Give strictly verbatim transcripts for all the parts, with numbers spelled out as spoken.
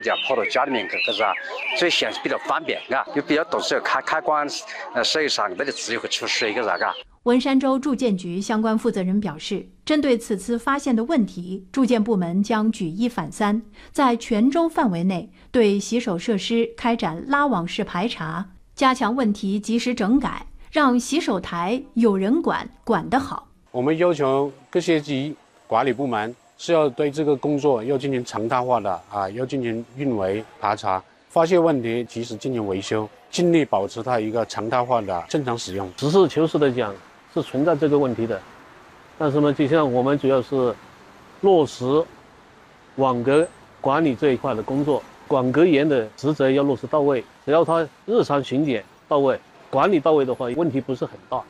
这样跑到家里面去，可是啊，所以现在比较方便，啊，就比较都是开开关，呃，手上没得自由会出水，个啥个。 文山州住建局相关负责人表示，针对此次发现的问题，住建部门将举一反三，在全州范围内对洗手设施开展拉网式排查，加强问题及时整改，让洗手台有人管，管得好。 我们要求各县级管理部门是要对这个工作要进行常态化的啊，要进行运维排查，发现问题及时进行维修，尽力保持它一个常态化的正常使用。 实事求是的讲，是存在这个问题的，但是呢，就像我们主要是落实网格管理这一块的工作，管格员的职责要落实到位，只要他日常巡检到位，管理到位的话，问题不是很大。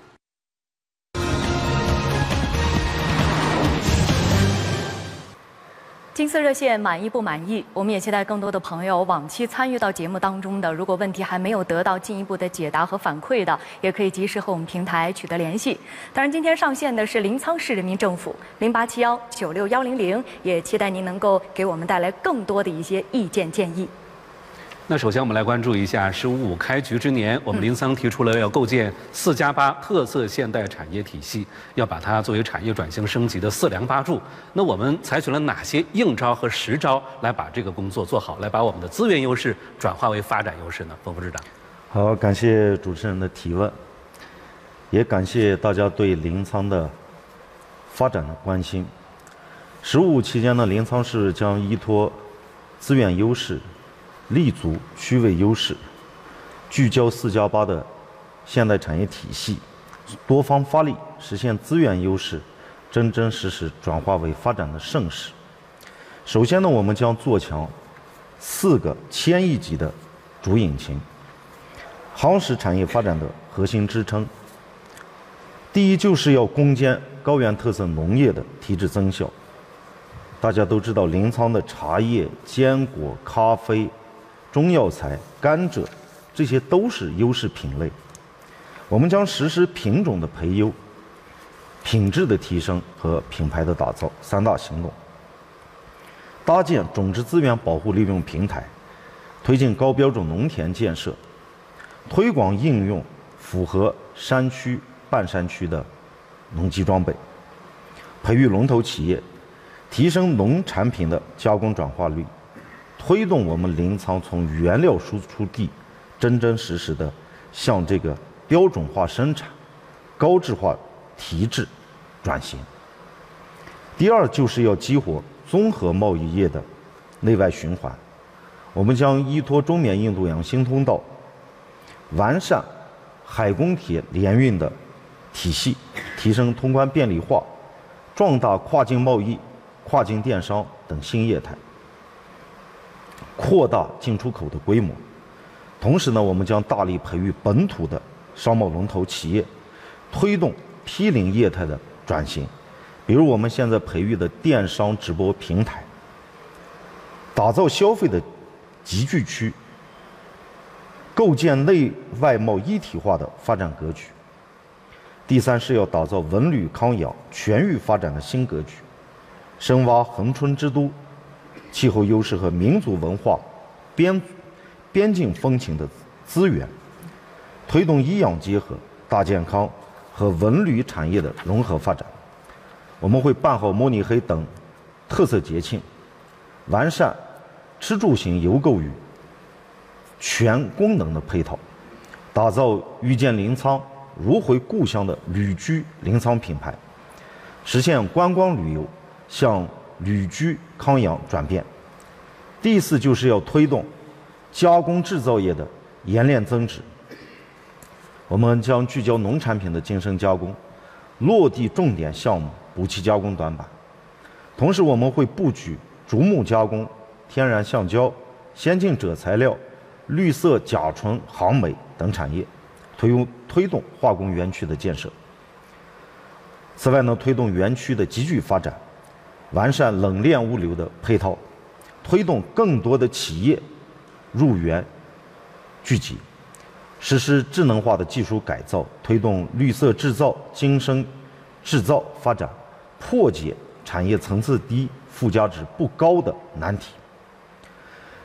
金色热线满意不满意？我们也期待更多的朋友往期参与到节目当中的，如果问题还没有得到进一步的解答和反馈的，也可以及时和我们平台取得联系。当然，今天上线的是临沧市人民政府零八七幺九六幺零零，也期待您能够给我们带来更多的一些意见建议。 那首先我们来关注一下“十五五”开局之年，我们临沧提出了要构建“四加八”特色现代产业体系，要把它作为产业转型升级的四梁八柱。那我们采取了哪些硬招和实招来把这个工作做好，来把我们的资源优势转化为发展优势呢？冯副市长。 好，感谢主持人的提问，也感谢大家对临沧的发展的关心。“十五五”期间呢，临沧市将依托资源优势，立足区位优势，聚焦“四加八”的现代产业体系，多方发力，实现资源优势真真实实转化为发展的盛世。首先呢，我们将做强四个千亿级的主引擎，夯实产业发展的核心支撑。第一，就是要攻坚高原特色农业的提质增效。大家都知道，临沧的茶叶、坚果、咖啡、中药材、甘蔗，这些都是优势品类。我们将实施品种的培优、品质的提升和品牌的打造三大行动，搭建种植资源保护利用平台，推进高标准农田建设，推广应用符合山区、半山区的农机装备，培育龙头企业，提升农产品的加工转化率，推动我们临沧从原料输出地真真实实的向这个标准化生产、高质化提质转型。第二，就是要激活综合贸易业的内外循环。我们将依托中缅印度洋新通道，完善海公铁联运的体系，提升通关便利化，壮大跨境贸易、跨境电商等新业态，扩大进出口的规模。同时呢，我们将大力培育本土的商贸龙头企业，推动批零业态的转型。比如我们现在培育的电商直播平台，打造消费的集聚区，构建内外贸一体化的发展格局。第三，是要打造文旅康养全域发展的新格局，深挖恒春之都气候优势和民族文化边边境风情的资源，推动医养结合、大健康和文旅产业的融合发展。我们会办好慕尼黑等特色节庆，完善吃住行游购娱全功能的配套，打造遇见临沧、如回故乡的旅居临沧品牌，实现观光旅游向旅居康养转变。第四，就是要推动加工制造业的冶炼增值。我们将聚焦农产品的精深加工，落地重点项目补齐加工短板。同时，我们会布局竹木加工、天然橡胶、先进锗材料、绿色甲醇航煤等产业，推推动化工园区的建设。此外呢，推动园区的集聚发展，完善冷链物流的配套，推动更多的企业入园聚集，实施智能化的技术改造，推动绿色制造、精深制造发展，破解产业层次低、附加值不高的难题。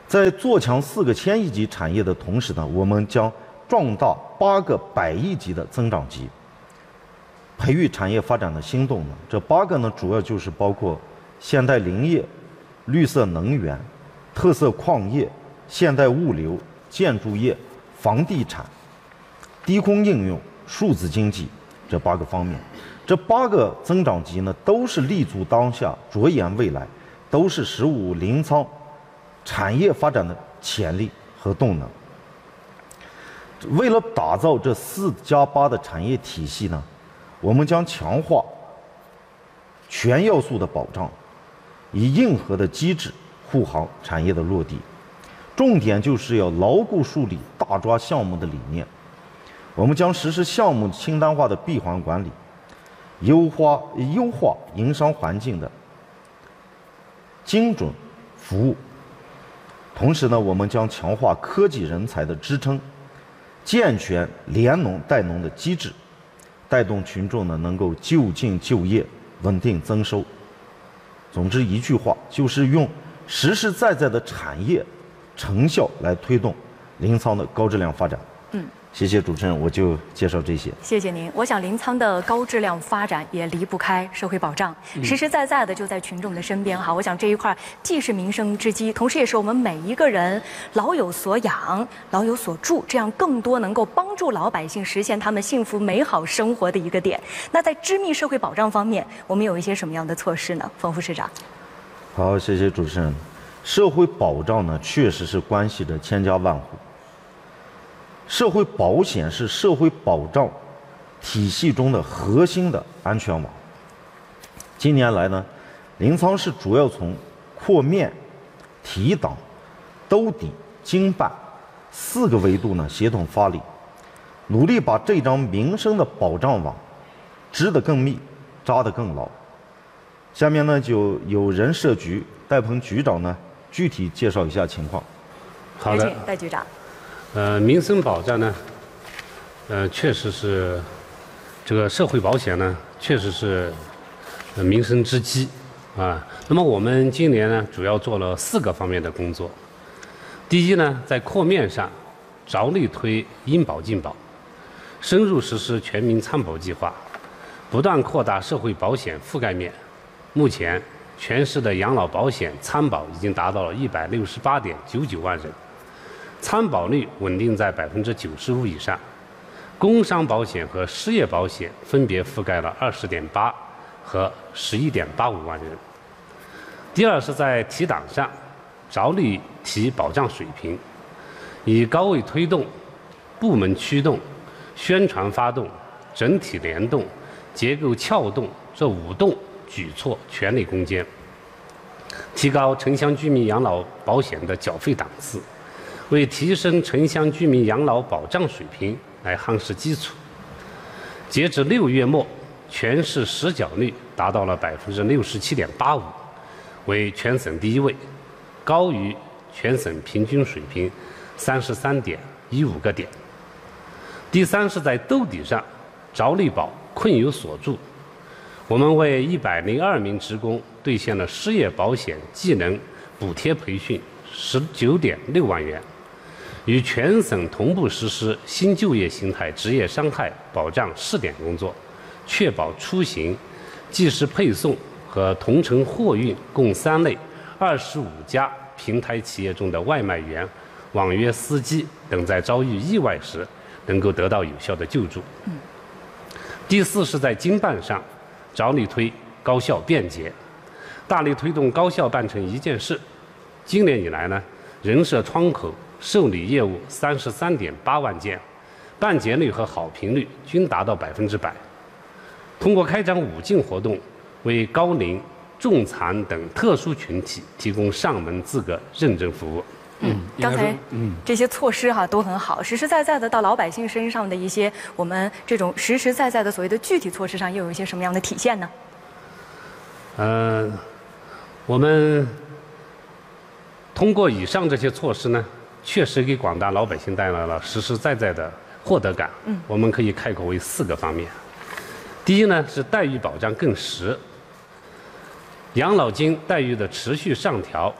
在做强四个千亿级产业的同时呢，我们将壮大八个百亿级的增长极，培育产业发展的新动能。这八个呢，主要就是包括现代林业、绿色能源、特色矿业、现代物流、建筑业、房地产、低空应用、数字经济这八个方面。这八个增长极呢，都是立足当下、着眼未来，都是十五临沧产业发展的潜力和动能。为了打造这四加八的产业体系呢，我们将强化全要素的保障，以硬核的机制护航产业的落地。重点就是要牢固树立大抓项目的理念。我们将实施项目清单化的闭环管理，优化优化营商环境的精准服务。同时呢，我们将强化科技人才的支撑，健全联农带农的机制，带动群众呢能够就近就业，稳定增收。总之一句话，就是用实实在在的产业成效来推动临沧的高质量发展。 嗯， 谢谢主持人，我就介绍这些。 谢谢您。我想临沧的高质量发展也离不开社会保障，实实在在的就在群众的身边哈。我想这一块既是民生之基，同时也是我们每一个人老有所养、老有所住，这样更多能够帮助老百姓实现他们幸福美好生活的一个点。那在织密社会保障方面，我们有一些什么样的措施呢？冯副市长。 好，谢谢主持人。社会保障呢，确实是关系着千家万户。社会保险是社会保障体系中的核心的安全网。近年来呢，临沧市主要从扩面、提档、兜底、经办四个维度呢协同发力，努力把这张民生的保障网织得更密，扎得更牢。下面呢，就由人社局戴鹏局长呢具体介绍一下情况。 好的， 戴局长。 呃，民生保障呢，呃，确实是这个社会保险呢，确实是、呃、民生之基啊。那么我们今年呢，主要做了四个方面的工作。第一呢，在扩面上，着力推应保尽保，深入实施全民参保计划，不断扩大社会保险覆盖面。目前，全市的养老保险参保已经达到了一百六十八点九九万人。参保率稳定在百分之九十五以上，工伤保险和失业保险分别覆盖了二十点八和十一点八五万人。第二是在提档上，着力提保障水平，以高位推动、部门驱动、宣传发动、整体联动、结构撬动这五动举措全力攻坚，提高城乡居民养老保险的缴费档次，为提升城乡居民养老保障水平来夯实基础。截至六月末，全市实缴率达到了百分之六十七点八五，为全省第一位，高于全省平均水平三十三点一五个点。第三是在兜底上，着力保困有所助。我们为一百零二名职工兑现了失业保险技能补贴培训十九点六万元。与全省同步实施新就业形态职业伤害保障试点工作，确保出行、即时配送和同城货运共三类二十五家平台企业中的外卖员、网约司机等在遭遇意外时能够得到有效的救助。嗯、第四是在经办上，着力推高效便捷，大力推动高效办成一件事。今年以来呢，人社窗口受理业务三十三点八万件，办结率和好评率均达到百分之百。通过开展五进活动，为高龄、重残等特殊群体提供上门资格认证服务。 嗯，刚才嗯这些措施哈、啊、都很好，实实在在的到老百姓身上的一些我们这种实实在在的所谓的具体措施上，又有一些什么样的体现呢？ 呃，我们通过以上这些措施呢，确实给广大老百姓带来了实实在在的获得感。嗯，我们可以概括为四个方面。第一呢，是待遇保障更实，养老金待遇的持续上调，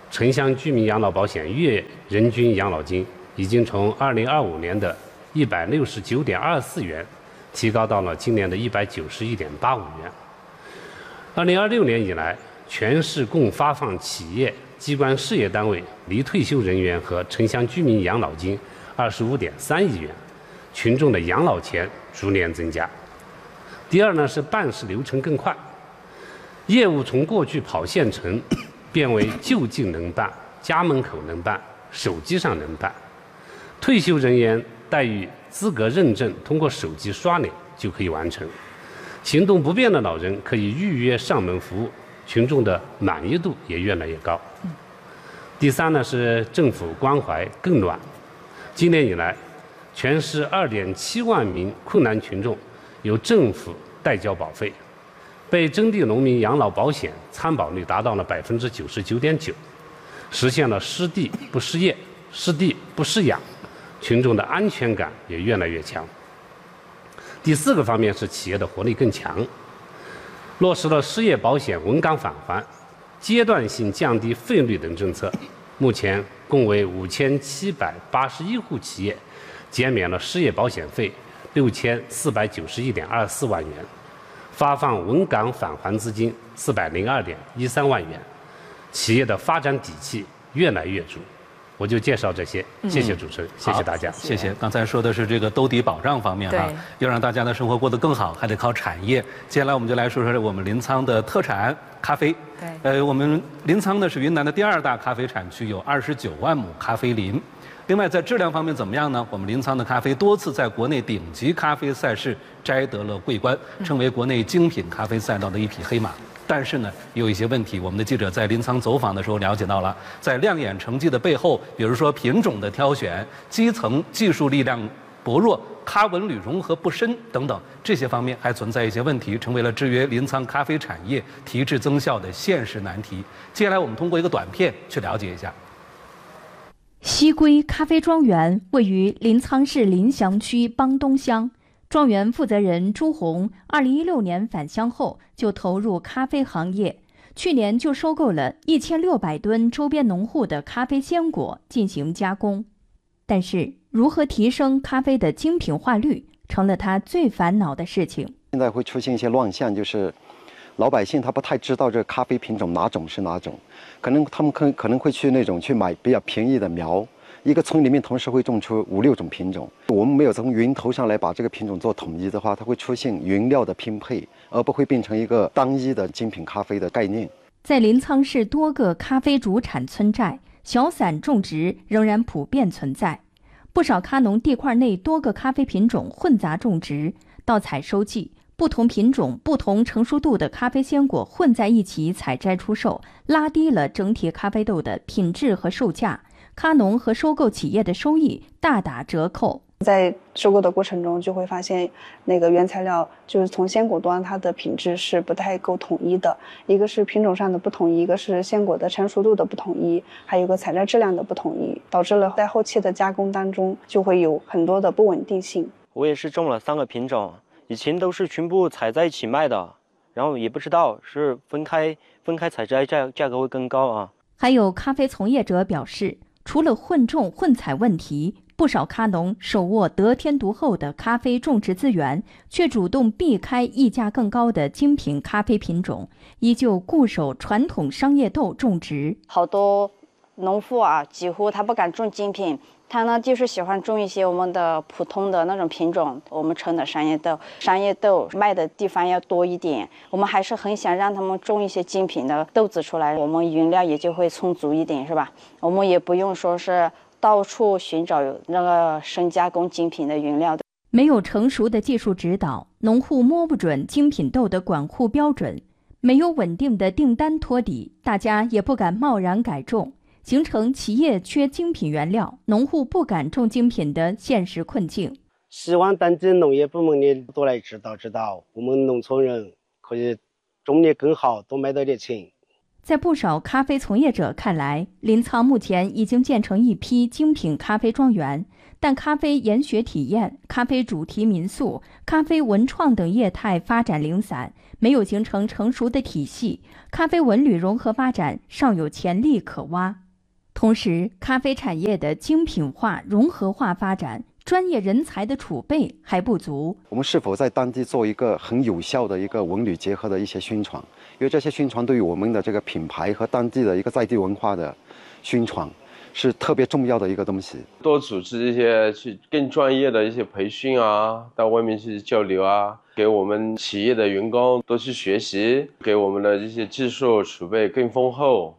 城乡居民养老保险月人均养老金已经从二零二五年的一百六十九点二四元提高到了今年的一百九十一点八五元。二零二六年以来，全市共发放企业、机关事业单位离退休人员和城乡居民养老金二十五点三亿元，群众的养老钱逐年增加。第二呢是办事流程更快，业务从过去跑县城变为就近能办、家门口能办、手机上能办。退休人员待遇资格认证通过手机刷脸就可以完成。行动不便的老人可以预约上门服务，群众的满意度也越来越高。第三呢是政府关怀更暖。今年以来，全市二点七万名困难群众由政府代交保费，被征地农民养老保险参保率达到了百分之九十九点九，实现了失地不失业、失地不失养，群众的安全感也越来越强。第四个方面是企业的活力更强，落实了失业保险稳岗返还、阶段性降低费率等政策，目前共为五千七百八十一户企业减免了失业保险费六千四百九十一点二四万元，发放稳岗返还资金四百零二点一三万元，企业的发展底气越来越足。我就介绍这些，谢谢主持人，嗯、谢谢大家， 谢谢。刚才说的是这个兜底保障方面哈，要让大家的生活过得更好，还得靠产业。接下来我们就来说说我们临沧的特产咖啡。 对， 呃，我们临沧呢是云南的第二大咖啡产区，有二十九万亩咖啡林。另外，在质量方面怎么样呢？我们临沧的咖啡多次在国内顶级咖啡赛事摘得了桂冠，成为国内精品咖啡赛道的一匹黑马。但是呢，有一些问题，我们的记者在临沧走访的时候了解到了，在亮眼成绩的背后，比如说品种的挑选、基层技术力量薄弱、咖纹理融合不深等等这些方面还存在一些问题，成为了制约临沧咖啡产业提质增效的现实难题。接下来我们通过一个短片去了解一下。 西归咖啡庄园位于临沧市临祥区邦东乡。庄园负责人朱红，二零一六年返乡后就投入咖啡行业，去年就收购了一千六百吨周边农户的咖啡鲜果进行加工。但是，如何提升咖啡的精品化率，成了他最烦恼的事情。 现在会出现一些乱象，就是老百姓他不太知道这咖啡品种哪种是哪种，可能他们可可能会去那种去买比较便宜的苗。一个村里面同时会种出五六种品种，我们没有从源头上来把这个品种做统一的话，它会出现原料的拼配，而不会变成一个单一的精品咖啡的概念。 在临沧市多个咖啡主产村寨，小散种植仍然普遍存在，不少咖农地块内多个咖啡品种混杂种植，到采收季，不同品种、不同成熟度的咖啡鲜果混在一起采摘出售，拉低了整体咖啡豆的品质和售价。咖农和收购企业的收益大打折扣。 在收购的过程中，就会发现那个原材料就是从鲜果端它的品质是不太够统一的，一个是品种上的不统一，一个是鲜果的成熟度的不统一，还有个采摘质量的不统一，导致了在后期的加工当中就会有很多的不稳定性。 我也是种了三个品种，以前都是全部采在一起卖的，然后也不知道是分开分开采摘价价格会更高啊。 还有咖啡从业者表示，除了混种混采问题，不少咖农手握得天独厚的咖啡种植资源，却主动避开溢价更高的精品咖啡品种，依旧固守传统商业豆种植。 好多农户啊，几乎他不敢种精品，他呢就是喜欢种一些我们的普通的那种品种，我们称的商业豆。商业豆卖的地方要多一点，我们还是很想让他们种一些精品的豆子出来，我们原料也就会充足一点，是吧？我们也不用说是到处寻找那个深加工精品的原料的。 没有成熟的技术指导，农户摸不准精品豆的管护标准，没有稳定的订单托底，大家也不敢贸然改种，形成企业缺精品原料，农户不敢种精品的现实困境。 希望当地农业部门的多来指导指导，我们农村人可以种得更好，多卖到点钱。 在不少咖啡从业者看来，临沧目前已经建成一批精品咖啡庄园， 但咖啡研学体验、咖啡主题民宿、咖啡文创等业态发展零散，没有形成成熟的体系，咖啡文旅融合发展尚有潜力可挖。同时，咖啡产业的精品化、融合化发展，专业人才的储备还不足。 我们是否在当地做一个很有效的一个文旅结合的一些宣传？因为这些宣传对于我们的这个品牌和当地的一个在地文化的宣传是特别重要的一个东西。 多组织一些去更专业的一些培训啊，到外面去交流啊，给我们企业的员工多去学习，给我们的一些技术储备更丰厚。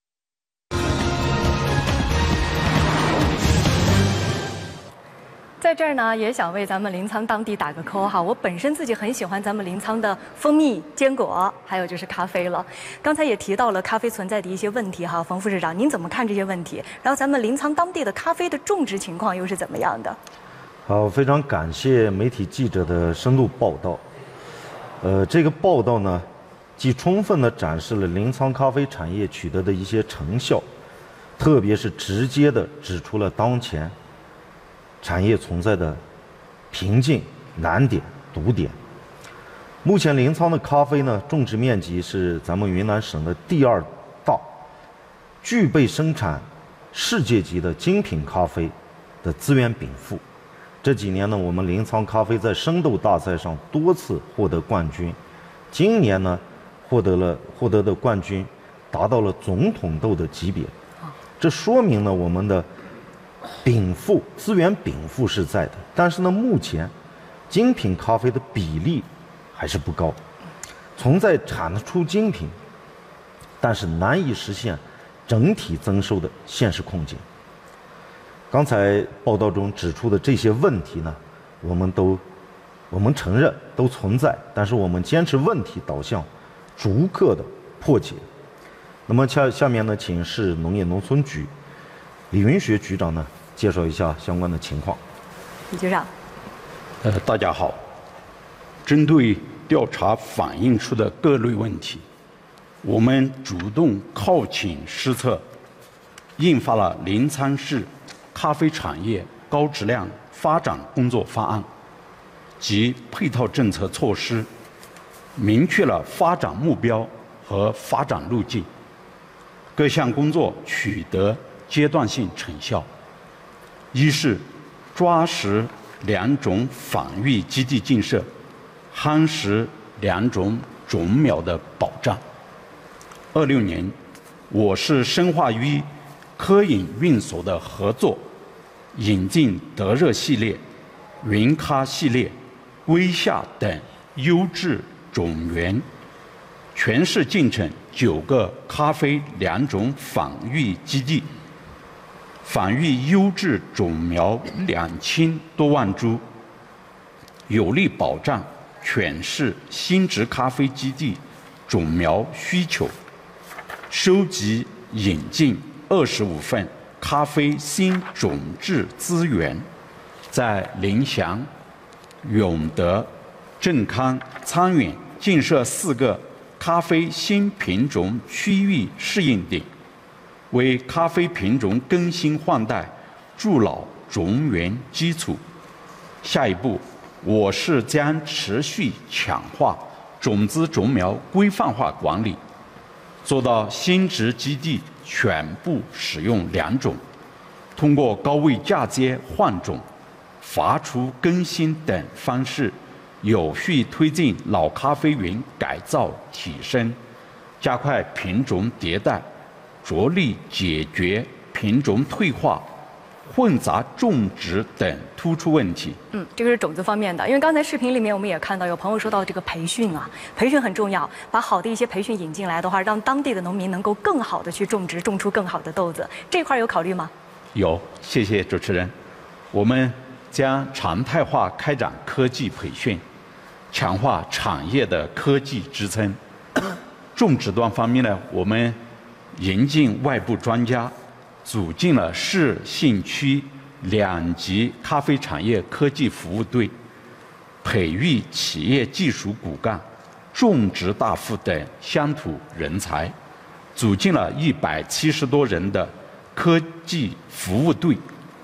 在这儿呢，也想为咱们临沧当地打个 call 哈。我本身自己很喜欢咱们临沧的蜂蜜、坚果，还有就是咖啡了。刚才也提到了咖啡存在的一些问题哈，冯副市长，您怎么看这些问题？然后咱们临沧当地的咖啡的种植情况又是怎么样的？ 好，非常感谢媒体记者的深度报道。呃，这个报道呢，既充分地展示了临沧咖啡产业取得的一些成效，特别是直接地指出了当前产业存在的瓶颈、难点、堵点。目前临沧的咖啡呢，种植面积是咱们云南省的第二大，具备生产世界级的精品咖啡的资源禀赋。这几年呢，我们临沧咖啡在生豆大赛上多次获得冠军，今年呢，获得了获得的冠军达到了总统豆的级别。这说明呢，我们的禀赋资源禀赋是在的，但是呢，目前精品咖啡的比例还是不高，存在产出精品，但是难以实现整体增收的现实空间。刚才报道中指出的这些问题呢，我们都我们承认都存在，但是我们坚持问题导向，逐个的破解。那么下下面呢，请市农业农村局李云学局长呢介绍一下相关的情况。 李局长， 呃，大家好。针对调查反映出的各类问题，我们主动靠请施策，印发了临沧市咖啡产业高质量发展工作方案及配套政策措施，明确了发展目标和发展路径。各项工作取得阶段性成效。一是抓实两种繁育基地建设，夯实两种种苗的保障。二六年，我市生化与科研院所的合作，引进德热系列、云咖系列、微夏等优质种源，全市建成九个咖啡两种繁育基地，繁育优质种苗两千多万株，有力保障全市新植咖啡基地种苗需求。收集引进二十五份咖啡新种质资源，在临翔、永德、镇康、沧源建设四个咖啡新品种区域试验点，为咖啡品种更新换代筑牢种源基础。下一步，我市将持续强化种子种苗规范化管理，做到新植基地全部使用良种，通过高位嫁接换种、伐除更新等方式，有序推进老咖啡园改造提升，加快品种迭代，着力解决品种退化、混杂种植等突出问题。 嗯，这个是种子方面的，因为刚才视频里面我们也看到有朋友说到这个培训啊，培训很重要，把好的一些培训引进来的话，让当地的农民能够更好的去种植，种出更好的豆子，这块有考虑吗？ 有，谢谢主持人。我们将常态化开展科技培训，强化产业的科技支撑。种植端方面呢，我们引进外部专家，组建了市县区两级咖啡产业科技服务队，培育企业技术骨干、种植大户等乡土人才，组建了一百七十多人的科技服务队，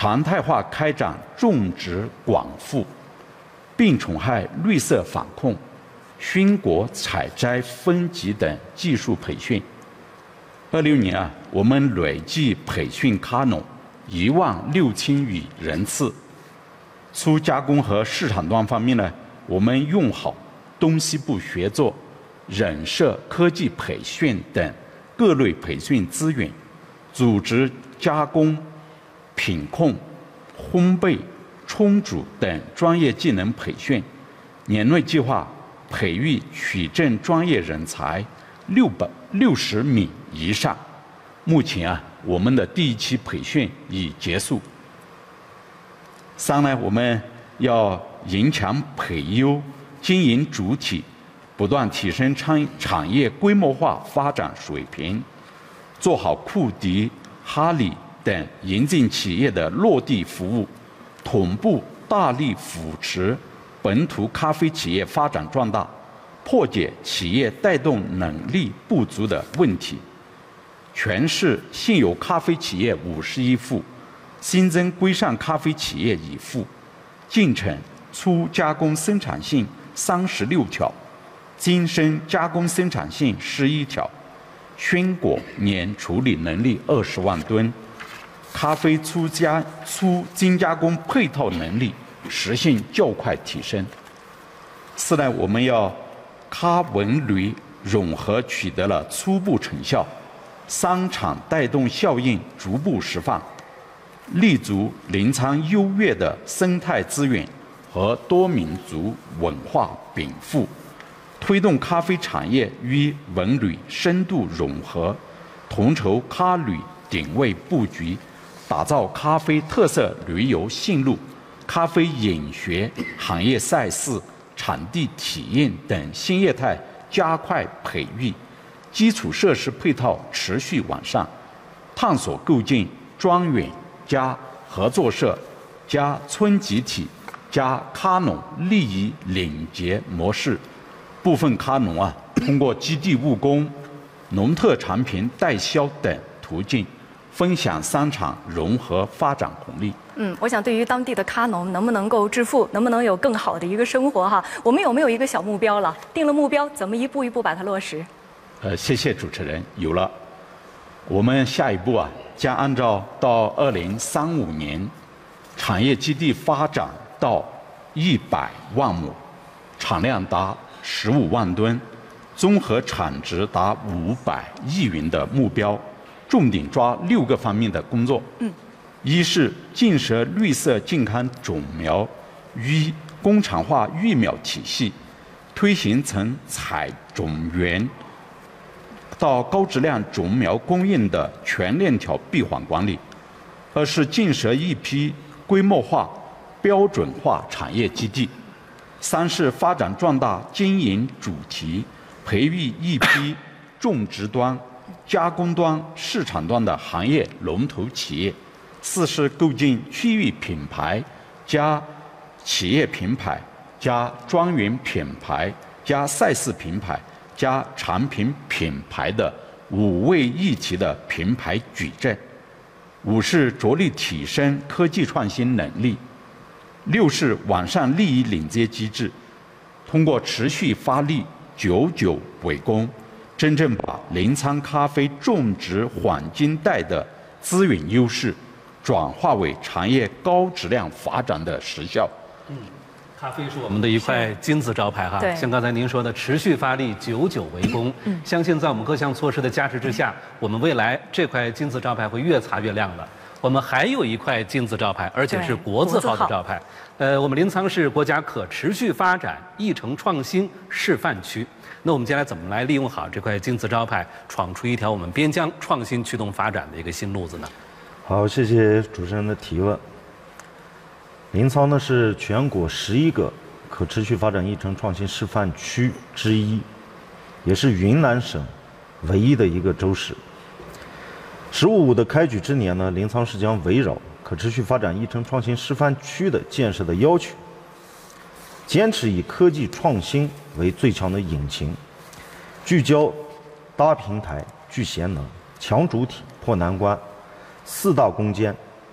常态化开展种植广覆、病虫害绿色防控、熏果采摘分级等技术培训。二六年啊，我们累计培训咖农一万六千余人次。粗加工和市场端方面呢，我们用好东西部协作、人社科技培训等各类培训资源，组织加工、品控、烘焙、冲煮等专业技能培训。年内计划培育取证专业人才六百六十名以上。目前啊，我们的第一期培训已结束。三呢，我们要营强培优经营主体，不断提升产产业规模化发展水平，做好库迪、哈里等引进企业的落地服务，同步大力扶持本土咖啡企业发展壮大，破解企业带动能力不足的问题。全市现有咖啡企业五十一户，新增规上咖啡企业一户，进程粗加工生产线三十六条，精深加工生产线十一条，鲜果年处理能力二十万吨，咖啡粗加粗精加工配套能力实现较快提升。四呢，我们要咖文铝融合取得了初步成效，三场带动效应逐步释放，立足临沧优越的生态资源和多民族文化禀赋，推动咖啡产业与文旅深度融合，统筹咖旅定位布局，打造咖啡特色旅游线路、咖啡饮学行业赛事、产地体验等新业态加快培育，基础设施配套持续完善，探索构建庄园加合作社加村集体加咖农利益领结模式。部分咖农啊，通过基地务工、农特产品代销等途径，分享商场融合发展红利。 嗯，我想对于当地的咖农能不能够致富，能不能有更好的一个生活哈，我们有没有一个小目标了？定了目标，怎么一步一步把它落实？ 呃，谢谢主持人，有了。我们下一步啊，将按照到二零三五年，产业基地发展到一百万亩，产量达十五万吨，综合产值达五百亿元的目标，重点抓六个方面的工作。 嗯， 一是建设绿色健康种苗与工厂化育苗体系，推行从采种源到高质量种苗供应的全链条闭环管理；二是建设一批规模化、标准化产业基地；三是发展壮大经营主题，培育一批种植端、加工端、市场端的行业龙头企业；四是构建区域品牌加企业品牌加庄园品牌加赛事品牌加产品品牌的五位一体的品牌矩阵；五是着力提升科技创新能力；六是完善利益领接机制，通过持续发力、久久为功，真正把临沧咖啡种植黄金带的资源优势转化为产业高质量发展的实效。 嗯，咖啡是我们的一块金字招牌哈。 对， 像刚才您说的，持续发力，久久为功。嗯，相信在我们各项措施的加持之下，我们未来这块金字招牌会越擦越亮的。我们还有一块金字招牌，而且是国字号的招牌。呃，我们临沧市国家可持续发展议程创新示范区。那我们接下来怎么来利用好这块金字招牌，闯出一条我们边疆创新驱动发展的一个新路子呢？ 好，谢谢主持人的提问。临沧呢是全国十一个可持续发展议程创新示范区之一，也是云南省唯一的一个州市。十五五的开举之年呢，临沧市将围绕可持续发展议程创新示范区的建设的要求，坚持以科技创新为最强的引擎，聚焦搭平台、聚贤能、强主体、破难关四大攻坚，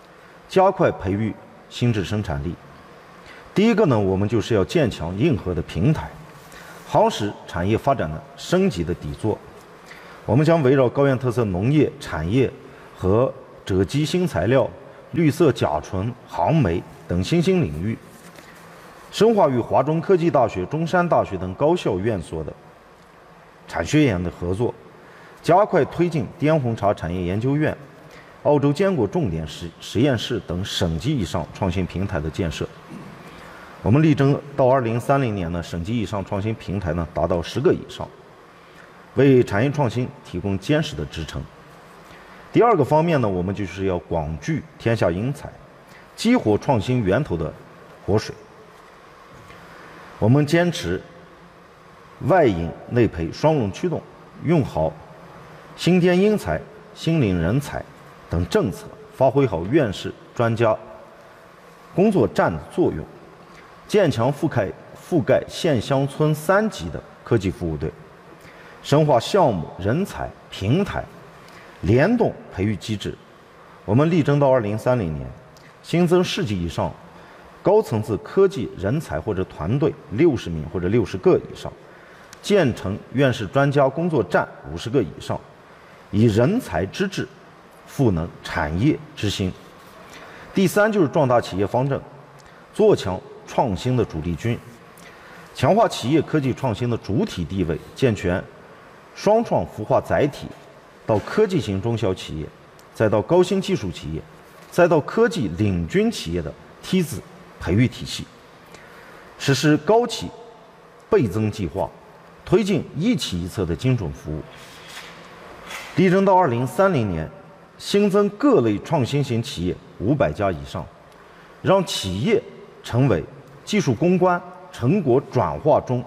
加快培育新质生产力。第一个呢，我们就是要建强硬核的平台，夯实产业发展的升级的底座。我们将围绕高原特色农业产业和赭基新材料、绿色甲醇、航煤等新兴领域，深化与华中科技大学、中山大学等高校院所的产学研的合作，加快推进滇红茶产业研究院、澳洲坚果重点实实验室等省级以上创新平台的建设。我们力争到二零三零年呢，省级以上创新平台呢达到十个以上，为产业创新提供坚实的支撑。第二个方面呢，我们就是要广聚天下英才，激活创新源头的活水。我们坚持外引内培双轮驱动，用好新添英才、新领人才等政策，发挥好院士、专家工作站的作用，建强覆盖覆盖县乡村三级的科技服务队，深化项目、人才、平台联动培育机制。我们力争到二零三零年，新增市级以上高层次科技人才或者团队六十名或者六十个以上，建成院士专家工作站五十个以上，以人才之智赋能产业之心。第三就是壮大企业方阵，做强创新的主力军，强化企业科技创新的主体地位，健全双创孵化载体到科技型中小企业，再到高新技术企业，再到科技领军企业的梯子培育体系，实施高企倍增计划，推进一企一策的精准服务。力争到二零三零年，新增各类创新型企业五百家以上，让企业成为技术攻关、成果转化中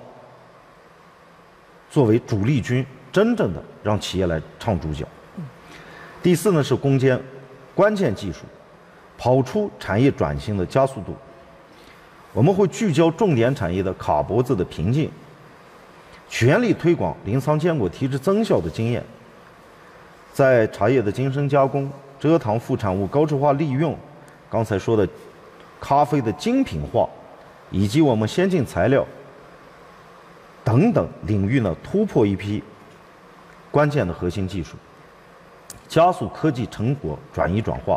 作为主力军，真正的让企业来唱主角。第四呢是攻坚关键技术，跑出产业转型的加速度。我们会聚焦重点产业的卡脖子的瓶颈，全力推广临沧坚果提质增效的经验，在茶叶的精深加工、蔗糖副产物高质化利用，刚才说的咖啡的精品化，以及我们先进材料等等领域呢，突破一批关键的核心技术，加速科技成果转移转化。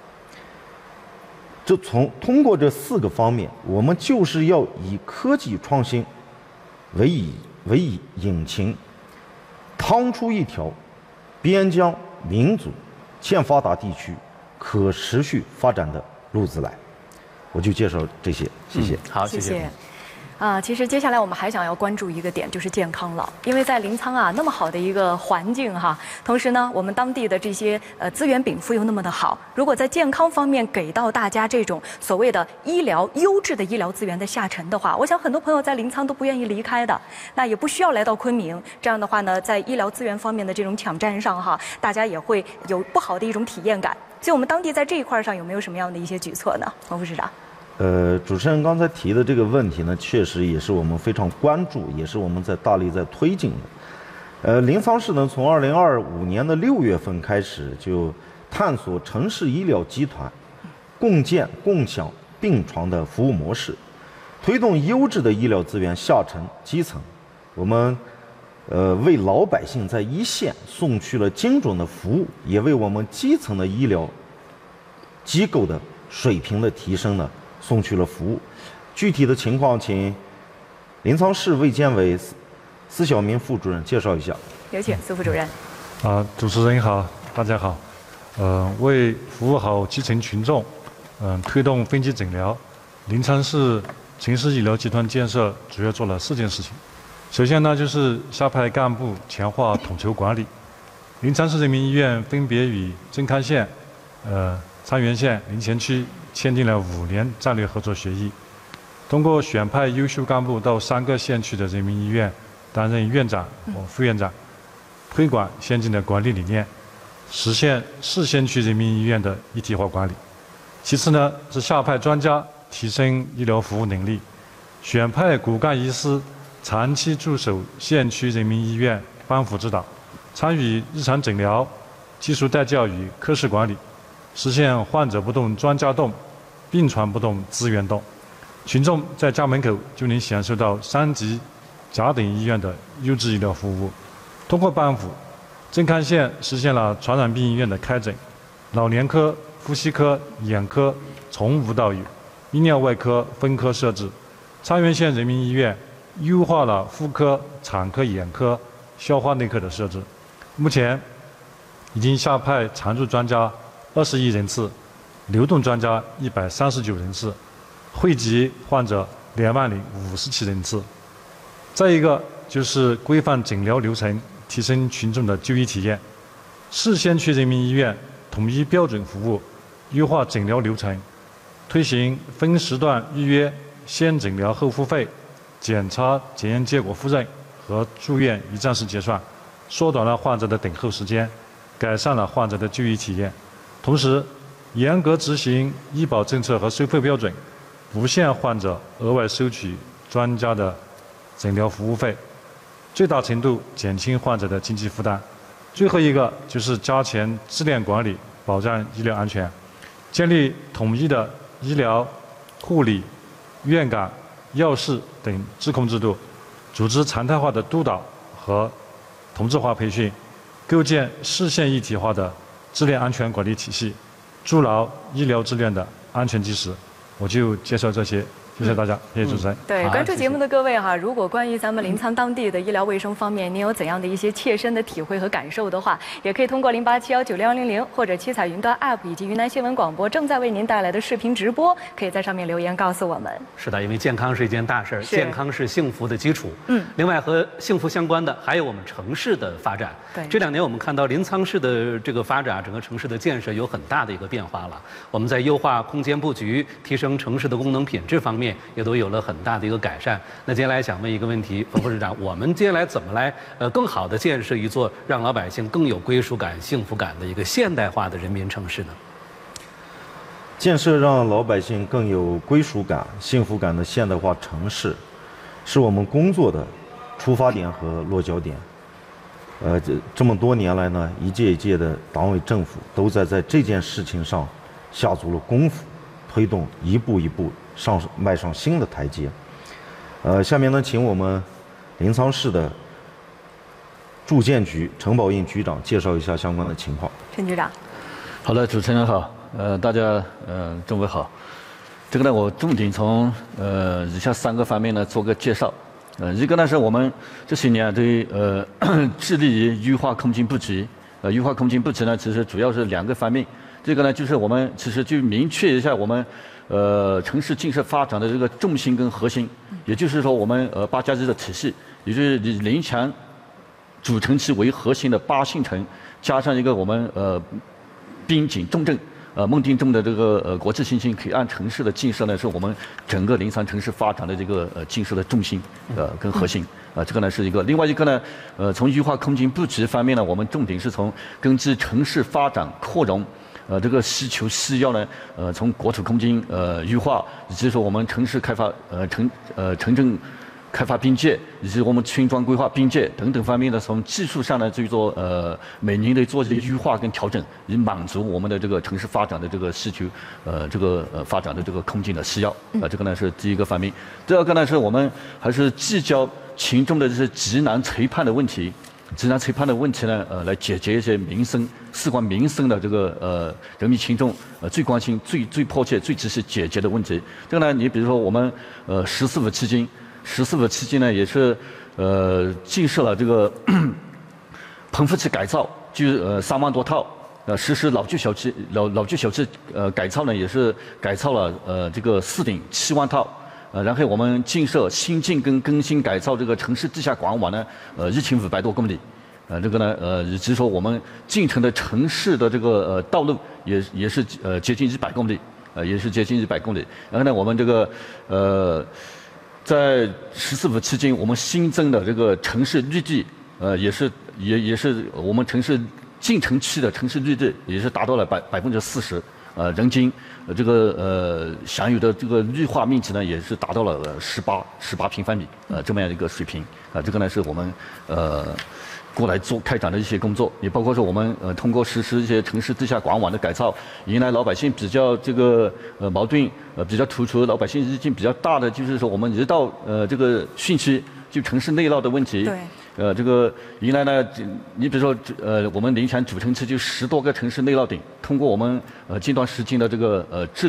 就从通过这四个方面，我们就是要以科技创新为以为以引擎，趟出一条边疆民族欠发达地区可持续发展的路子来。我就介绍这些，谢谢。 嗯、好，谢谢。 啊，其实接下来我们还想要关注一个点，就是健康了。因为在临沧啊，那么好的一个环境哈，同时呢，我们当地的这些呃资源禀赋又那么的好，如果在健康方面给到大家这种所谓的医疗优质的医疗资源的下沉的话，我想很多朋友在临沧都不愿意离开的，那也不需要来到昆明。这样的话呢，在医疗资源方面的这种抢占上哈，大家也会有不好的一种体验感。所以我们当地在这一块上有没有什么样的一些举措呢，王副市长？ 呃，主持人刚才提的这个问题呢，确实也是我们非常关注，也是我们在大力在推进的。呃，临沧市呢，从二零二五年的六月份开始，就探索城市医疗集团共建共享病床的服务模式，推动优质的医疗资源下沉基层。我们呃为老百姓在一线送去了精准的服务，也为我们基层的医疗机构的水平的提升呢送去了服务。具体的情况，请临沧市卫健委司晓明副主任介绍一下。 有请司副主任。 啊，主持人好，大家好。呃，为服务好基层群众，嗯、呃，推动分级诊疗，临沧市城市医疗集团建设主要做了四件事情。首先呢，就是下派干部强化统筹管理。临沧市人民医院分别与镇康县、呃沧源县、临黔区签订了五年战略合作协议，通过选派优秀干部到三个县区的人民医院担任院长或副院长，推广先进的管理理念，实现市县区人民医院的一体化管理。其次呢，是下派专家提升医疗服务能力，选派骨干医师长期驻守县区人民医院，帮扶指导，参与日常诊疗、技术带教与科室管理， 实现患者不动、专家动、病床不动、资源动。群众在家门口就能享受到三级甲等医院的优质医疗服务。通过帮扶，镇康县实现了传染病医院的开诊，老年科、呼吸科、眼科从无到有，泌尿外科分科设置。沧源县人民医院优化了妇科、产科、眼科、消化内科的设置。目前已经下派常驻专家二十一人次，流动专家一百三十九人次，惠及患者两万零五十七人次。再一个就是规范诊疗流程，提升群众的就医体验。市县区人民医院统一标准服务，优化诊疗流程，推行分时段预约、先诊疗后付费、检查检验结果复认和住院一站式结算，缩短了患者的等候时间，改善了患者的就医体验。同时，严格执行医保政策和收费标准，不限患者额外收取专家的诊疗服务费，最大程度减轻患者的经济负担。最后一个就是加强质量管理，保障医疗安全，建立统一的医疗、护理、院感、药事等质控制度，组织常态化的督导和同质化培训，构建市县一体化的质量安全管理体系，筑牢医疗质量的安全基石。我就介绍这些。谢谢大家，谢谢主持人。 对，关注节目的各位哈，如果关于咱们临沧当地的医疗卫生方面，您有怎样的一些切身的体会和感受的话，也可以通过零八七幺九零幺零零或者七彩云端 App 以及云南新闻广播正在为您带来的视频直播，可以在上面留言告诉我们。 是的，因为健康是一件大事儿，健康是幸福的基础。嗯，另外和幸福相关的还有我们城市的发展。 对， 这两年我们看到临沧市的这个发展，整个城市的建设有很大的一个变化了。我们在优化空间布局、提升城市的功能品质方面，也都有了很大的一个改善。那接下来想问一个问题，冯副市长，我们接下来怎么来呃更好的建设一座让老百姓更有归属感、幸福感的一个现代化的人民城市呢？ 建设让老百姓更有归属感、幸福感的现代化城市，是我们工作的出发点和落脚点。呃，这这么多年来呢，一届一届的党委政府都在在这件事情上下足了功夫，推动一步一步上迈上新的台阶。呃，下面呢，请我们临沧市的住建局陈宝印局长介绍一下相关的情况。 陈局长。 好的，主持人好，呃，大家呃，中午好。这个呢，我重点从呃以下三个方面呢做个介绍。呃，一个呢是我们这些年对呃致力于优化空间布局。呃，优化空间布局呢，其实主要是两个方面。这个呢，就是我们其实就明确一下我们呃城市建设发展的这个重心跟核心，也就是说我们呃八加一的体系，也就是以临强主城区为核心的八线城，加上一个我们呃边境重镇。呃，孟定中的这个呃国际新兴口岸城市的建设呢，是我们整个临沧城市发展的这个呃建设的重心，呃跟核心。呃，这个呢是一个。另外一个呢，呃，从优化空间布局方面呢，我们重点是从根据城市发展扩容，呃，这个需求需要呢，呃，从国土空间呃优化，以及说我们城市开发呃城呃城镇开发边界，以及我们村庄规划边界等等方面呢，从技术上呢去做呃每年的做一些优化跟调整，以满足我们的这个城市发展的这个需求，呃这个呃发展的这个空间的需要。呃，这个呢是第一个方面。第二个呢是我们还是聚焦群众的这些急难催盼的问题，急难催盼的问题呢，呃来解决一些民生事关民生的这个呃人民群众呃最关心、最最迫切、最及时解决的问题。这个呢，你比如说我们呃“十四五”期间。十四五期间呢，也是呃建设了这个棚户区改造，就呃三万多套，呃实施老旧小区老老旧小区呃改造呢，也是改造了呃这个四点七万套，呃然后我们建设新建跟更新改造这个城市地下管网呢，呃一千五百多公里，呃这个呢呃以及说我们建成的城市的这个呃道路也也是呃接近一百公里，呃也是接近一百公里，然后呢我们这个呃。在“十四五”期间，我们新增的这个城市绿地，呃，也是也也是我们城市进城区的城市绿地，也是达到了百百分之四十，呃，人均呃这个呃享有的这个绿化面积呢，也是达到了十八十八平方米，呃，这么样一个水平，啊、呃，这个呢是我们呃过来做开展的一些工作，也包括说我们呃通过实施一些城市地下管网的改造，迎来老百姓比较这个呃矛盾呃比较突出，老百姓意见比较大的，就是说我们一到呃这个汛期就城市内涝的问题。 对。 呃，这个迎来呢，你比如说呃我们临泉主城区就十多个城市内涝点，通过我们呃近段时间的这个呃治理。